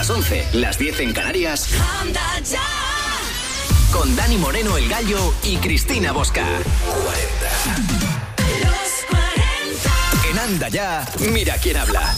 las 11, las 10 en Canarias. Anda ya. Con Dani Moreno, el Gallo, y Cristina Bosca. 40. En Anda ya, mira quién habla.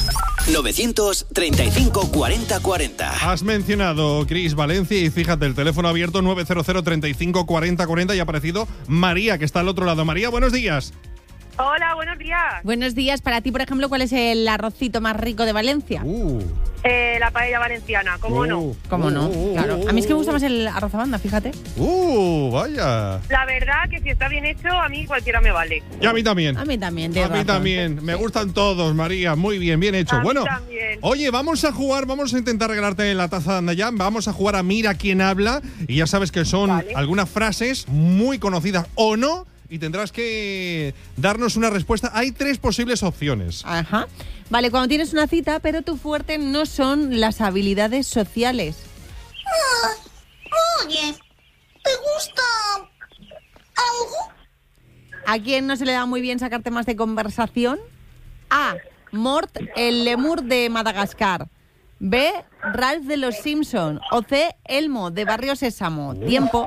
935 40 40. Has mencionado Cris Valencia y fíjate, el teléfono abierto 900 35 40 40 y ha aparecido María, que está al otro lado. María, buenos días. Hola, buenos días. Buenos días. Para ti, por ejemplo, ¿cuál es el arrocito más rico de Valencia? La paella valenciana, ¿cómo no? ¿Cómo no? Claro. A mí es que me gusta más el arroz a banda, fíjate. Vaya. La verdad que si está bien hecho, a mí cualquiera me vale. Y a mí también. A mí también. A mí también. Me gustan todos, María. Muy bien, bien hecho. A mí bueno, también. Oye, vamos a jugar, vamos a intentar regalarte la taza de Andayán. Vamos a jugar a Mira quién habla. Y ya sabes que son algunas frases muy conocidas o no. Y tendrás que darnos una respuesta. Hay 3 posibles opciones. Ajá. Vale, cuando tienes una cita, pero tu fuerte no son las habilidades sociales. Oye, ¿te gusta algo? ¿A quién no se le da muy bien sacar temas de conversación? A. Mort, el lemur de Madagascar. B. Ralph de los Simpson. O C. Elmo, de Barrio Sésamo. Tiempo.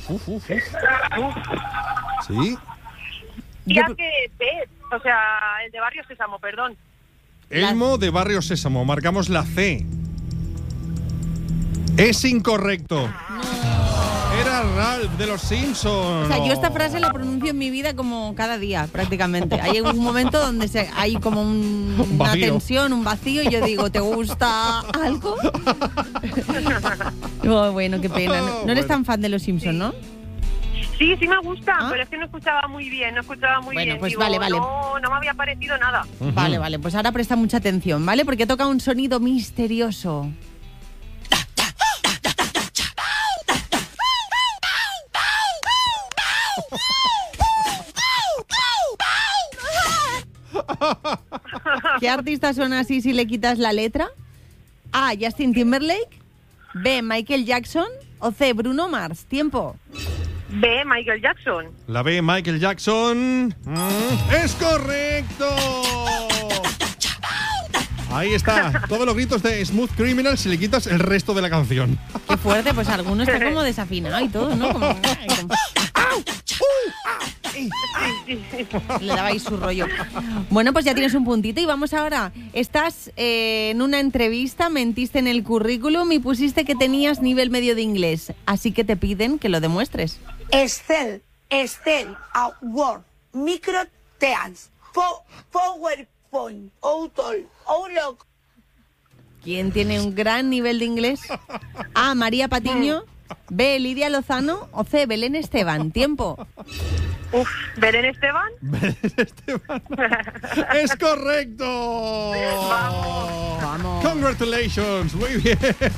¿Sí? Ya que B, o sea, el de Barrio Sésamo, perdón. Elmo de Barrio Sésamo. Marcamos la C. Es incorrecto. Era Ralph de los Simpsons. O sea, yo esta frase la pronuncio en mi vida como cada día, prácticamente. Hay un momento donde hay como una tensión, un vacío, y yo digo, ¿te gusta algo? Oh, bueno, qué pena. No eres tan fan de los Simpsons, ¿no? Sí, sí me gusta, pero es que no escuchaba muy bien, Bueno, pues Digo, vale. No me había parecido nada. Vale, pues ahora presta mucha atención, ¿vale? Porque toca un sonido misterioso. ¿Qué artista suena así si le quitas la letra? A. Justin Timberlake. B. Michael Jackson. O C. Bruno Mars. Tiempo. B. Michael Jackson. La B. Michael Jackson. ¡Es correcto! Ahí está. Todos los gritos de Smooth Criminal si le quitas el resto de la canción. Qué fuerte, pues alguno está como desafinado y todo, ¿no? Como... Le dabais su rollo. Bueno, pues ya tienes un puntito y vamos ahora. Estás en una entrevista, mentiste en el currículum y pusiste que tenías nivel medio de inglés. Así que te piden que lo demuestres. Excel, Word, Microteams, PowerPoint, Outlook. ¿Quién tiene un gran nivel de inglés? A. María Patiño. B. Lidia Lozano. O C. Belén Esteban. Tiempo. ¿Belén Esteban? Belén Esteban. ¡Es correcto! Vamos. Congratulations, muy bien.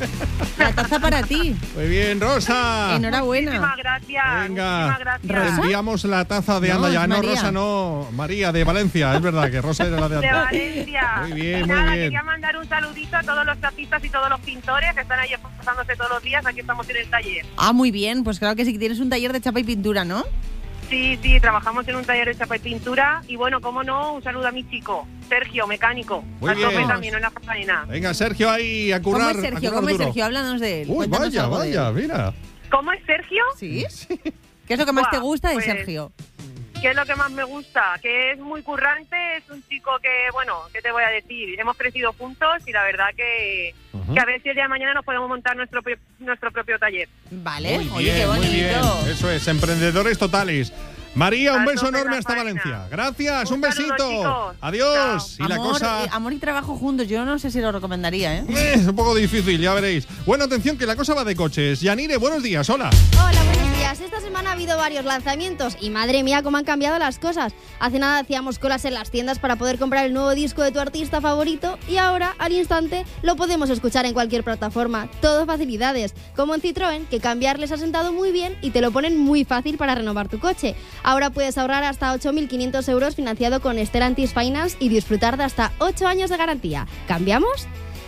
La taza para ti. Muy bien, Rosa. Enhorabuena. Muchísimas gracias. Venga, Gracias. enviamos la taza de Anda ya. No, María. Rosa, no. María, de Valencia. Es verdad que Rosa era la de De Anda. Valencia. Muy bien, Nada, muy bien. quería mandar un saludito a todos los tapistas y todos los pintores que están ahí pasándose todos los días. Aquí estamos en el taller. Ah, muy bien. Pues claro que sí, que tienes un taller de chapa y pintura, ¿no? Sí, trabajamos en un taller de chapa y pintura. Y bueno, cómo no, un saludo a mi chico, Sergio, mecánico. Muy a tope bien. también en la faena. Venga, Sergio, ahí a currar. ¿Cómo es Sergio? a currar ¿Cómo es duro. Sergio? Háblanos de él. Uy, Cuéntanos vaya, algo de él. vaya, mira. ¿Cómo es Sergio? ¿Sí? ¿Qué es lo que más te gusta de Pues, Sergio? ¿Qué es lo que más me gusta? Que es muy currante, es un chico que, bueno, ¿qué te voy a decir? Hemos crecido juntos y la verdad que a ver si el día de mañana nos podemos montar nuestro propio taller. Vale, Muy oye, bien, qué muy bonito. bien. Eso es, emprendedores totales. María, un A beso tope enorme la hasta faena. Valencia. Gracias, un Un saludo, besito. chicos. Adiós. Chao. Y la cosa Amor y trabajo juntos, yo no sé si lo recomendaría, ¿eh? es un poco difícil, ya veréis. Bueno, atención, que la cosa va de coches. Yanire, buenos días, hola. Hola, buenos días. Esta semana ha habido varios lanzamientos y madre mía cómo han cambiado las cosas. Hace nada hacíamos colas en las tiendas para poder comprar el nuevo disco de tu artista favorito y ahora, al instante, lo podemos escuchar en cualquier plataforma. Todo facilidades, como en Citroën, que cambiarles ha sentado muy bien y te lo ponen muy fácil para renovar tu coche. Ahora puedes ahorrar hasta 8.500 euros financiado con Stellantis Finance y disfrutar de hasta 8 años de garantía. ¿Cambiamos?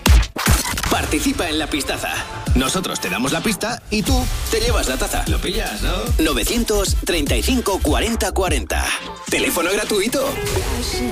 Participa en la pistaza. Nosotros te damos la pista y tú te llevas la taza. ¿Lo pillas, no? 935 40 40. Teléfono gratuito.